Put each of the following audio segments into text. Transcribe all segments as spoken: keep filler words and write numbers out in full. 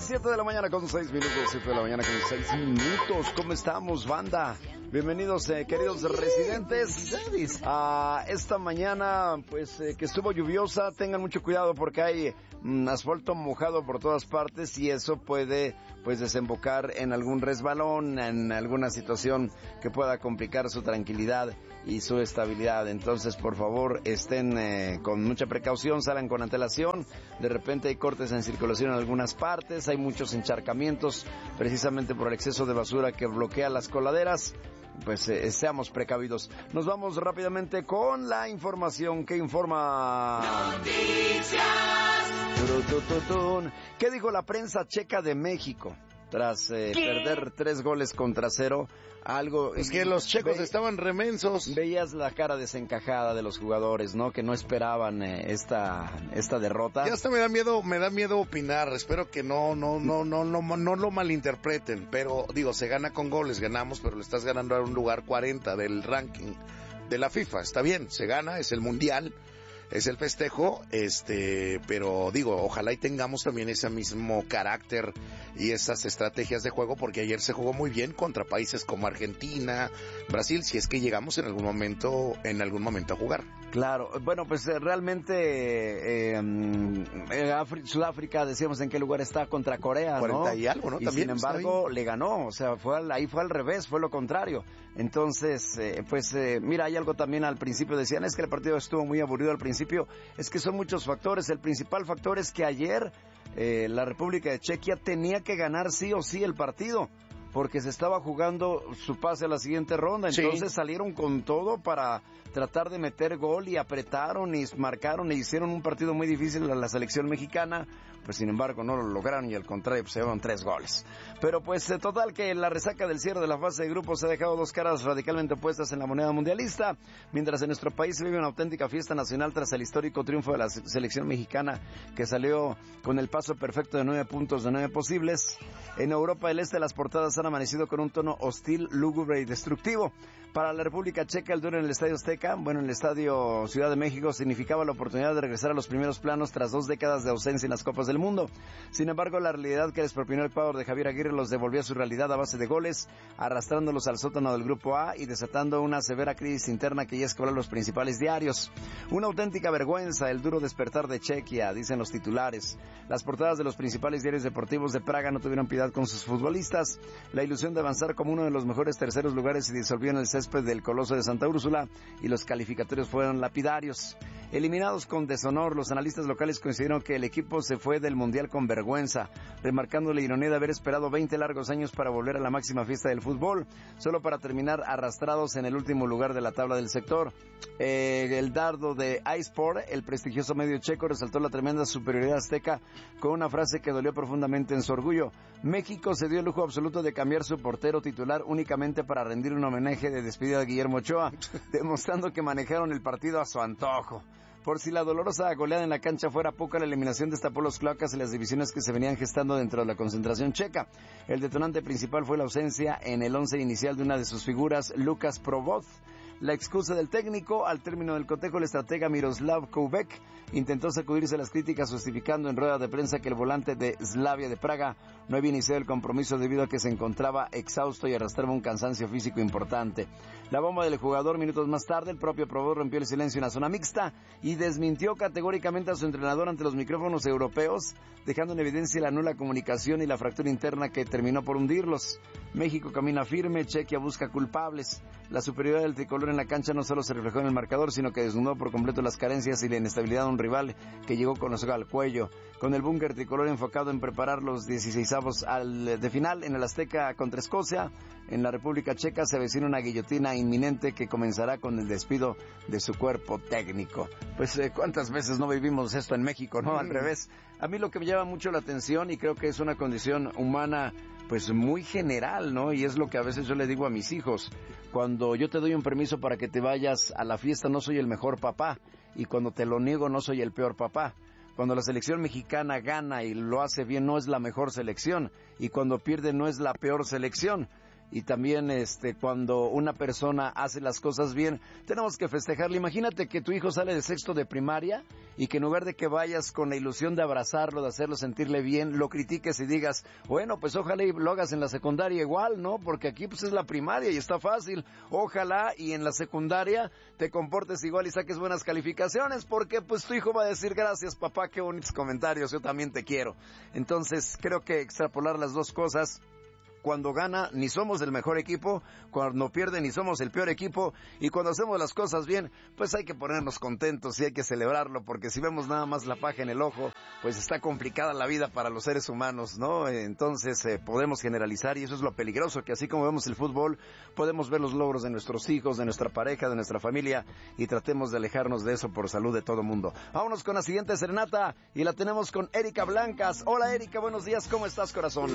siete de la mañana con seis minutos, siete de la mañana con seis minutos. ¿Cómo estamos, banda? Bienvenidos, eh, queridos residentes, a esta mañana, pues, eh, que estuvo lluviosa. Tengan mucho cuidado porque hay mm, asfalto mojado por todas partes y eso puede, pues, desembocar en algún resbalón, en alguna situación que pueda complicar su tranquilidad y su estabilidad. Entonces, por favor, estén eh, con mucha precaución, salgan con antelación. De repente hay cortes en circulación en algunas partes, hay muchos encharcamientos precisamente por el exceso de basura que bloquea las coladeras. Pues eh, seamos precavidos. Nos vamos rápidamente con la información que informa. Noticias. ¿Qué dijo la prensa checa de México tras eh, perder tres goles contra cero? Algo es que los checos ve, estaban remensos. Veías la cara desencajada de los jugadores, ¿no? Que no esperaban eh, esta esta derrota. Ya hasta me da miedo, me da miedo opinar. Espero que no no no no no no, no lo malinterpreten, pero digo, se gana con goles, ganamos, pero le estás ganando a un lugar cuarenta del ranking de la FIFA. Está bien, se gana, es el mundial. Es el festejo, este, pero digo, ojalá y tengamos también ese mismo carácter y esas estrategias de juego, porque ayer se jugó muy bien contra países como Argentina, Brasil, si es que llegamos en algún momento, en algún momento a jugar. Claro, bueno, pues eh, realmente eh, eh, Afri- Sudáfrica, decíamos en qué lugar está contra Corea, cuarenta ¿no? y algo, ¿no? Y También sin embargo le ganó, o sea, fue al, ahí fue al revés, fue lo contrario. Entonces, eh, pues eh, mira, hay algo también al principio, decían, es que el partido estuvo muy aburrido al principio. Es que son muchos factores. El principal factor es que ayer eh, la República de Chequia tenía que ganar sí o sí el partido, porque se estaba jugando su pase a la siguiente ronda. Entonces sí, salieron con todo para tratar de meter gol y apretaron y marcaron e hicieron un partido muy difícil a la selección mexicana. Pues sin embargo no lo lograron y al contrario pues se llevaron tres goles. Pero pues eh, total que la resaca del cierre de la fase de grupos ha dejado dos caras radicalmente opuestas en la moneda mundialista. Mientras en nuestro país se vive una auténtica fiesta nacional tras el histórico triunfo de la selección mexicana que salió con el paso perfecto de nueve puntos de nueve posibles. En Europa del Este las portadas han amanecido con un tono hostil, lúgubre y destructivo. Para la República Checa, el duelo en el Estadio Azteca, bueno, en el Estadio Ciudad de México, significaba la oportunidad de regresar a los primeros planos tras dos décadas de ausencia en las Copas del Mundo. Sin embargo, la realidad que les propinó el Ecuador de Javier Aguirre los devolvió a su realidad a base de goles, arrastrándolos al sótano del Grupo A y desatando una severa crisis interna que ya escoló los principales diarios. Una auténtica vergüenza, el duro despertar de Chequia, dicen los titulares. Las portadas de los principales diarios deportivos de Praga no tuvieron piedad con sus futbolistas. La ilusión de avanzar como uno de los mejores terceros lugares se disolvió en el césped del Coloso de Santa Úrsula y los calificatorios fueron lapidarios. Eliminados con deshonor, los analistas locales consideraron que el equipo se fue del Mundial con vergüenza, remarcando la ironía de haber esperado veinte largos años para volver a la máxima fiesta del fútbol, solo para terminar arrastrados en el último lugar de la tabla del sector. Eh, el dardo de iSport, el prestigioso medio checo, resaltó la tremenda superioridad azteca con una frase que dolió profundamente en su orgullo. México se dio el lujo absoluto de cambiar su portero titular únicamente para rendir un homenaje de despedida a Guillermo Ochoa, demostrando que manejaron el partido a su antojo. Por si la dolorosa goleada en la cancha fuera poca, la eliminación destapó los cloacas y las divisiones que se venían gestando dentro de la concentración checa. El detonante principal fue la ausencia en el once inicial de una de sus figuras, Lucas Provoz. La excusa del técnico, al término del cotejo, el estratega Miroslav Koubek intentó sacudirse las críticas justificando en rueda de prensa que el volante de Slavia de Praga no había iniciado el compromiso debido a que se encontraba exhausto y arrastraba un cansancio físico importante. La bomba del jugador, minutos más tarde, el propio Provoz rompió el silencio en la zona mixta y desmintió categóricamente a su entrenador ante los micrófonos europeos, dejando en evidencia la nula comunicación y la fractura interna que terminó por hundirlos. México camina firme, Chequia busca culpables. La superioridad del tricolor en la cancha no solo se reflejó en el marcador, sino que desnudó por completo las carencias y la inestabilidad de un rival que llegó con la soga al cuello. Con el búnker tricolor enfocado en preparar los dieciseisavos al, de final en el Azteca contra Escocia, en la República Checa se avecina una guillotina inminente que comenzará con el despido de su cuerpo técnico. Pues eh, cuántas veces no vivimos esto en México, ¿no? Al revés. A mí lo que me llama mucho la atención, y creo que es una condición humana pues muy general, ¿no? Y es lo que a veces yo le digo a mis hijos: cuando yo te doy un permiso para que te vayas a la fiesta, no soy el mejor papá, y cuando te lo niego, no soy el peor papá. Cuando la selección mexicana gana y lo hace bien, no es la mejor selección, y cuando pierde no es la peor selección. y también este cuando una persona hace las cosas bien, tenemos que festejarle. Imagínate que tu hijo sale de sexto de primaria y que en lugar de que vayas con la ilusión de abrazarlo, de hacerlo sentirle bien, lo critiques y digas, bueno, pues ojalá y lo hagas en la secundaria igual, ¿no? Porque aquí pues es la primaria y está fácil. Ojalá y en la secundaria te comportes igual y saques buenas calificaciones, porque pues tu hijo va a decir, gracias papá, qué bonitos comentarios, yo también te quiero. Entonces creo que extrapolar las dos cosas. Cuando gana, ni somos el mejor equipo, cuando pierde, ni somos el peor equipo, y cuando hacemos las cosas bien, pues hay que ponernos contentos y hay que celebrarlo, porque si vemos nada más la paja en el ojo, pues está complicada la vida para los seres humanos, ¿no? Entonces eh, podemos generalizar, y eso es lo peligroso, que así como vemos el fútbol, podemos ver los logros de nuestros hijos, de nuestra pareja, de nuestra familia, y tratemos de alejarnos de eso por salud de todo mundo. Vámonos con la siguiente serenata, y la tenemos con Erika Blancas. Hola Erika, buenos días, ¿cómo estás, corazón?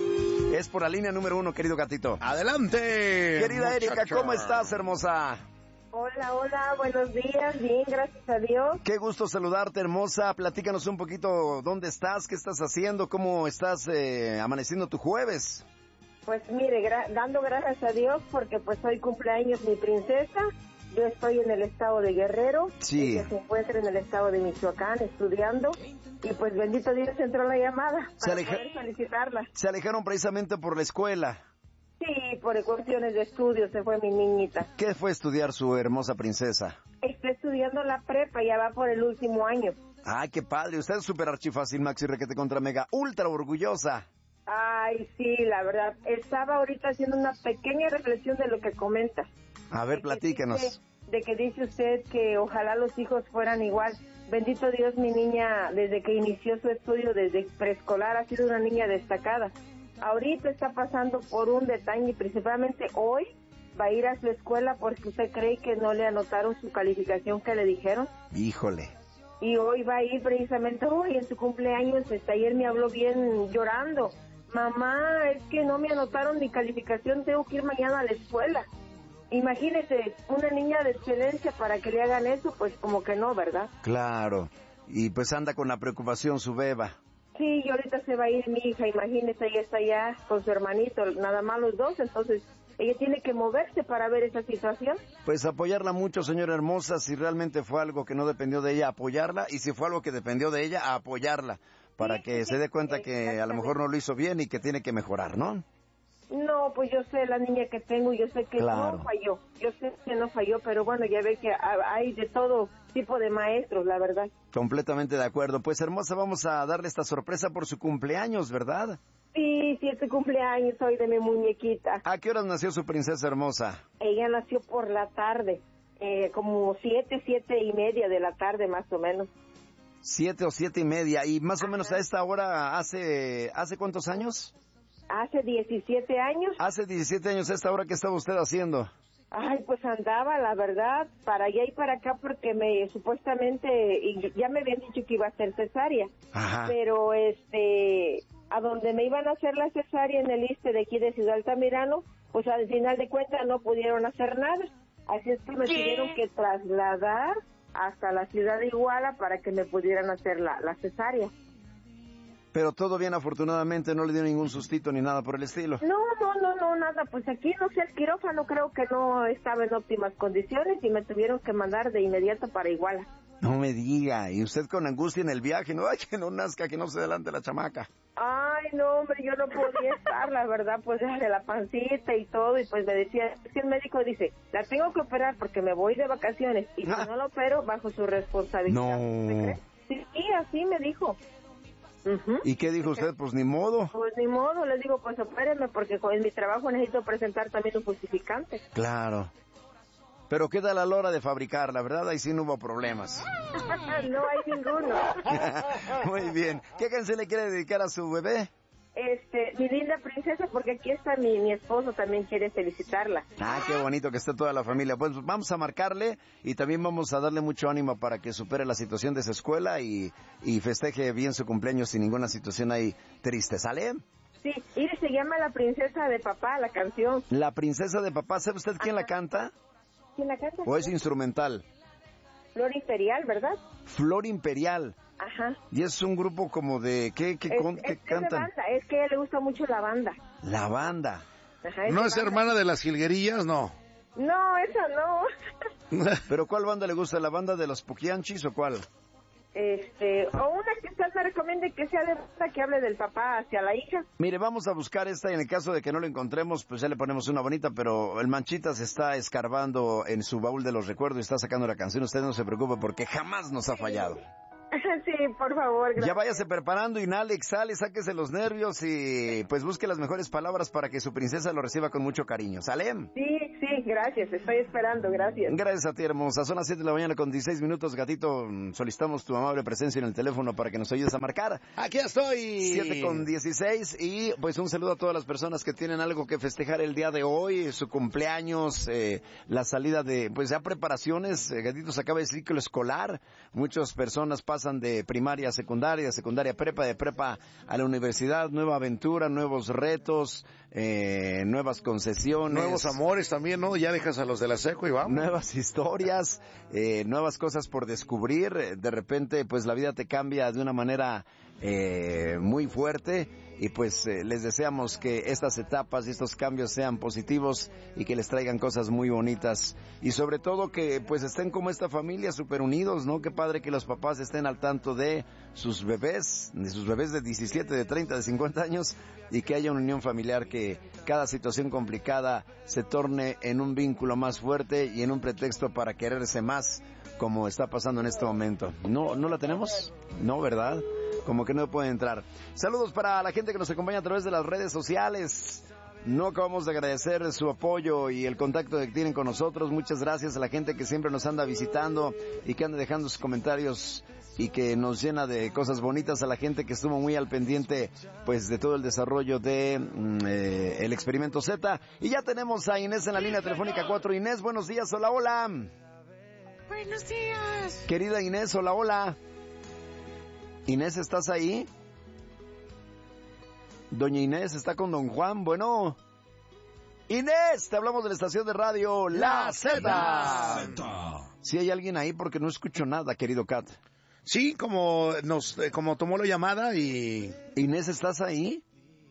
Es por la línea número uno, querido gatito. ¡Adelante! Querida muchacha. Erika, ¿cómo estás, hermosa? Hola, hola, buenos días, bien, gracias a Dios. Qué gusto saludarte, hermosa. Platícanos un poquito dónde estás, qué estás haciendo, cómo estás eh, amaneciendo tu jueves. Pues mire, gra- dando gracias a Dios porque pues hoy cumpleaños mi princesa. Yo estoy en el estado de Guerrero. Sí. Ella se encuentra en el estado de Michoacán estudiando. Y pues bendito Dios entró la llamada Se para aleja- poder felicitarla. Se alejaron precisamente por la escuela. Sí, por cuestiones de estudio se fue mi niñita. ¿Qué fue estudiar su hermosa princesa? Está estudiando la prepa, ya va por el último año. Ay, qué padre. Usted es súper archifácil, Maxi Requete contra Mega. Ultra orgullosa. Ay, sí, la verdad. Estaba ahorita haciendo una pequeña reflexión de lo que comenta. A ver, de que platíquenos. dice- de que dice usted que ojalá los hijos fueran igual. Bendito Dios, mi niña, desde que inició su estudio, desde preescolar, ha sido una niña destacada. Ahorita está pasando por un detalle y principalmente hoy va a ir a su escuela porque usted cree que no le anotaron su calificación que le dijeron. Híjole. Y hoy va a ir precisamente hoy en su cumpleaños. Este, ayer me habló bien llorando. Mamá, es que no me anotaron mi calificación, tengo que ir mañana a la escuela. Imagínese, una niña de excelencia para que le hagan eso, pues como que no, ¿verdad? Claro. Y pues anda con la preocupación su beba. Sí, y ahorita se va a ir mi hija, imagínese, ella está allá con su hermanito, nada más los dos, entonces ella tiene que moverse para ver esa situación. Pues apoyarla mucho, señora hermosa, si realmente fue algo que no dependió de ella, apoyarla, y si fue algo que dependió de ella, apoyarla, para Sí, que sí, se dé cuenta que a lo mejor no lo hizo bien y que tiene que mejorar, ¿no? No, pues yo sé la niña que tengo, yo sé que Claro. no falló, yo sé que no falló, pero bueno, ya ve que hay de todo tipo de maestros, la verdad. Completamente de acuerdo. Pues hermosa, vamos a darle esta sorpresa por su cumpleaños, ¿verdad? Sí, sí, este cumpleaños hoy de mi muñequita. ¿A qué horas nació su princesa hermosa? Ella nació por la tarde, eh, como siete, siete y media de la tarde más o menos. Siete o siete y media. Y más o menos a esta hora, ¿hace hace cuántos años? Hace diecisiete años. Hace diecisiete años a esta hora, ¿qué estaba usted haciendo? Ay, pues andaba, la verdad, para allá y para acá porque me supuestamente, y ya me habían dicho que iba a ser cesárea, Ajá. pero este, a donde me iban a hacer la cesárea en el ISSSTE de aquí de Ciudad Altamirano, pues al final de cuentas no pudieron hacer nada, así es que me tuvieron que trasladar hasta la ciudad de Iguala para que me pudieran hacer la, la cesárea. Pero todo bien, afortunadamente, no le dio ningún sustito ni nada por el estilo. No, no, no, no, nada, pues aquí no sé, el quirófano creo que no estaba en óptimas condiciones y me tuvieron que mandar de inmediato para Iguala. No me diga, y usted con angustia en el viaje, no, ay, que no nazca, que no se adelante la chamaca. Ay, no, hombre, yo no podía estar, la verdad, pues de la pancita y todo, y pues me decía, es que el médico dice, la tengo que operar porque me voy de vacaciones, y si Ah. no la opero, bajo su responsabilidad. No. ¿Usted cree? Sí, sí, así me dijo. Ujú. ¿Y qué dijo usted? Pues ni modo. Pues ni modo, les digo, pues opérenme porque con mi trabajo necesito presentar también un justificante. Claro. Pero queda la hora de fabricar, la verdad, ahí sí no hubo problemas. No hay ninguno. Muy bien. ¿Qué canción le quiere dedicar a su bebé? Este, mi linda princesa, porque aquí está mi, mi esposo, también quiere felicitarla. Ah, qué bonito que esté toda la familia. Pues vamos a marcarle y también vamos a darle mucho ánimo para que supere la situación de su escuela y, y festeje bien su cumpleaños sin ninguna situación ahí triste. ¿Sale? Sí, y se llama La Princesa de Papá, la canción. La princesa de papá, ¿sabe usted quién la canta? ¿Quién la canta? ¿O es instrumental? Flor Imperial, ¿verdad? Flor Imperial. Ajá. Y es un grupo como de... ¿Qué, qué, Es, con- qué es- es de cantan? banda, es que a ella le gusta mucho la banda. La banda. Ajá, ¿No es banda. hermana de las Jilguerillas? No. No, esa no. ¿Pero cuál banda le gusta? ¿La banda de los Puquianchis o cuál? Este, o una que usted me recomiende que sea de banda que hable del papá hacia la hija. Mire, vamos a buscar esta y en el caso de que no lo encontremos, pues ya le ponemos una bonita, pero el Manchitas está escarbando en su baúl de los recuerdos y está sacando la canción. Usted no se preocupe porque jamás nos ha fallado. Sí, por favor, gracias. Ya váyase preparando, inhale, exhale, sáquese los nervios y pues busque las mejores palabras para que su princesa lo reciba con mucho cariño. ¿Sale? Sí, sí, gracias, estoy esperando, gracias. Gracias a ti, hermosa. Son las siete de la mañana con dieciséis minutos, gatito. Solicitamos tu amable presencia en el teléfono para que nos ayudes a marcar. Aquí estoy. siete con dieciséis y pues un saludo a todas las personas que tienen algo que festejar el día de hoy, su cumpleaños, eh, la salida de, pues ya preparaciones. Eh, gatito, se acaba el ciclo escolar. Muchas personas pasan de primaria a secundaria, de secundaria a prepa, de prepa a la universidad, nueva aventura, nuevos retos, eh, nuevas concesiones. Nuevos amores también, ¿no? Ya dejas a los de la seco y vamos. Nuevas historias, eh, nuevas cosas por descubrir. De repente, pues la vida te cambia de una manera eh, muy fuerte. Y pues eh, les deseamos que estas etapas y estos cambios sean positivos y que les traigan cosas muy bonitas. Y sobre todo que pues estén como esta familia súper unidos, ¿no? Qué padre que los papás estén al tanto de sus bebés, de sus bebés de diecisiete, de treinta, de cincuenta años y que haya una unión familiar, que cada situación complicada se torne en un vínculo más fuerte y en un pretexto para quererse más, como está pasando en este momento. ¿No, no la tenemos? No, ¿verdad? Como que no puede entrar. Saludos para la gente que nos acompaña a través de las redes sociales. No acabamos de agradecer su apoyo y el contacto que tienen con nosotros. Muchas gracias a la gente que siempre nos anda visitando y que anda dejando sus comentarios y que nos llena de cosas bonitas. A la gente que estuvo muy al pendiente pues de todo el desarrollo de eh, el Experimento Z. Y ya tenemos a Inés en la línea telefónica cuatro. Inés, buenos días, hola, hola. Buenos días. Querida Inés, hola, hola. Inés, ¿estás ahí? Doña Inés está con don Juan. Bueno, Inés, te hablamos de la estación de radio La Z. Si hay alguien ahí, porque no escucho nada, querido Kat. Sí, como nos, eh, como tomó la llamada y... Inés, ¿estás ahí?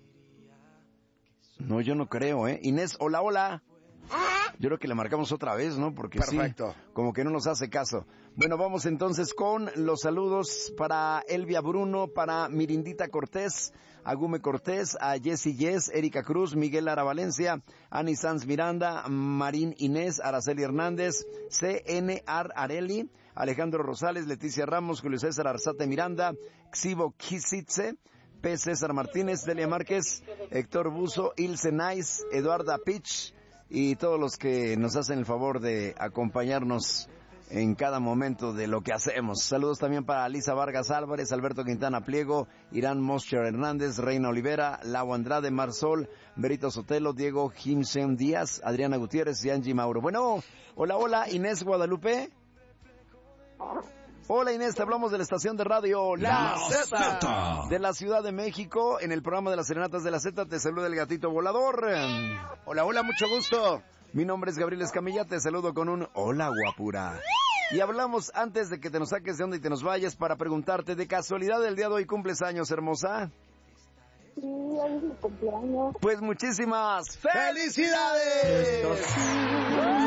No, yo no creo, ¿eh? Inés, hola, hola. Yo creo que le marcamos otra vez, ¿no? Porque Perfecto. Sí, como que no nos hace caso. Bueno, vamos entonces con los saludos para Elvia Bruno, para Mirindita Cortés, Agume Cortés, a Jessy Yes, Erika Cruz, Miguel Lara Valencia, Ani Sanz Miranda, Marín Inés, Araceli Hernández, C N Ar Areli, Alejandro Rosales, Leticia Ramos, Julio César Arzate Miranda, Xivo Kisitze, P. César Martínez, Delia Márquez, Héctor Buzo, Ilse Nice, Eduarda Pitch, y todos los que nos hacen el favor de acompañarnos en cada momento de lo que hacemos. Saludos también para Lisa Vargas Álvarez, Alberto Quintana Pliego, Irán Moscher Hernández, Reina Olivera, Lau Andrade, Marsol, Berito Sotelo, Diego Jimsen Díaz, Adriana Gutiérrez y Angie Mauro. Bueno, hola, hola, Inés Guadalupe. Hola Inés, te hablamos de la estación de radio La, la Z de la Ciudad de México. En el programa de las Serenatas de la Z te saluda el gatito volador. Hola, hola, mucho gusto. Mi nombre es Gabriel Escamilla, te saludo con un hola guapura. Y hablamos antes de que te nos saques de onda y te nos vayas para preguntarte, de casualidad el día de hoy cumples años, hermosa. Sí, hoy es mi cumpleaños. Pues muchísimas felicidades.